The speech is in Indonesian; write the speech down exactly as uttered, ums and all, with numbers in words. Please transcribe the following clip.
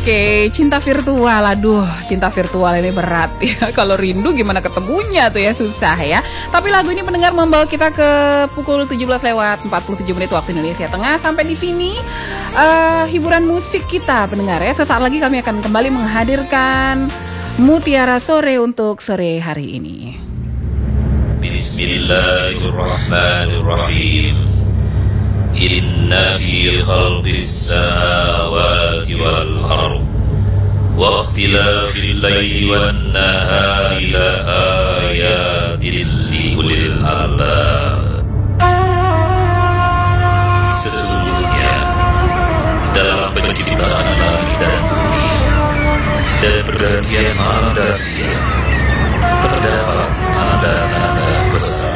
Oke, cinta virtual. Aduh, cinta virtual ini berat ya. Kalau rindu gimana ketemunya tuh ya, susah ya. Tapi lagu ini pendengar membawa kita ke pukul tujuh belas lewat empat puluh tujuh menit waktu Indonesia Tengah. Sampai di sini uh, hiburan musik kita pendengar ya. Sesaat lagi kami akan kembali menghadirkan Mutiara Sore untuk sore hari ini. Bismillahirrahmanirrahim. Inna fi khalqis samawati wal ardh wa ikhtilafil laili wan nahari la ayatin li ulil albab. Sesungguhnya dalam penciptaan langit dan bumi dan pergantian malam dan siang terdapat tanda-tanda besar